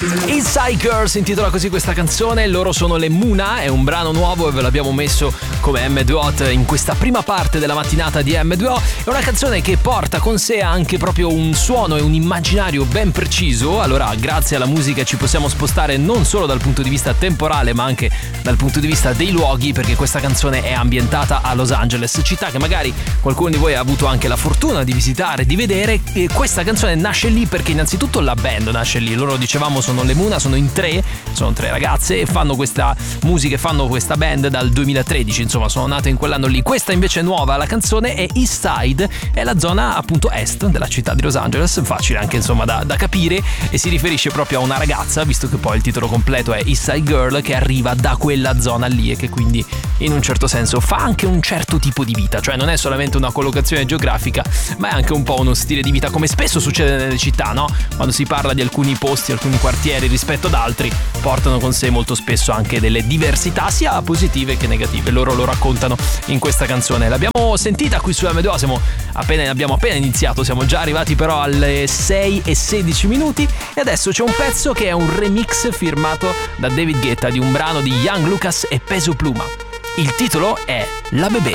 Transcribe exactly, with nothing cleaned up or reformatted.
Inside Girl si intitola così questa canzone, loro sono le Muna, è un brano nuovo e ve l'abbiamo messo come M due O in questa prima parte della mattinata di M due O. È una canzone che porta con sé anche proprio un suono e un immaginario ben preciso. Allora, grazie alla musica ci possiamo spostare non solo dal punto di vista temporale ma anche dal punto di vista dei luoghi, perché questa canzone è ambientata a Los Angeles, città che magari qualcuno di voi ha avuto anche la fortuna di visitare, di vedere. E questa canzone nasce lì perché innanzitutto la band nasce lì. Loro, dicevamo, sono le Muna, sono in tre, sono tre ragazze e fanno questa musica e fanno questa band dal duemilatredici, insomma sono nate in quell'anno lì. Questa invece è nuova, la canzone è East Side, è la zona appunto est della città di Los Angeles, facile anche insomma da, da capire, e si riferisce proprio a una ragazza, visto che poi il titolo completo è East Side Girl, che arriva da quella zona lì e che quindi in un certo senso fa anche un certo tipo di vita, cioè non è solamente una collocazione geografica ma è anche un po' uno stile di vita, come spesso succede nelle città, no? Quando si parla di alcuni posti, alcuni quartieri rispetto ad altri, portano con sé molto spesso anche delle diversità sia positive che negative. Loro lo raccontano in questa canzone. L'abbiamo sentita qui su M due O, siamo appena, abbiamo appena iniziato, siamo già arrivati però alle sei e sedici minuti e adesso c'è un pezzo che è un remix firmato da David Guetta di un brano di Young Lucas e Peso Pluma. Il titolo è La Bebé.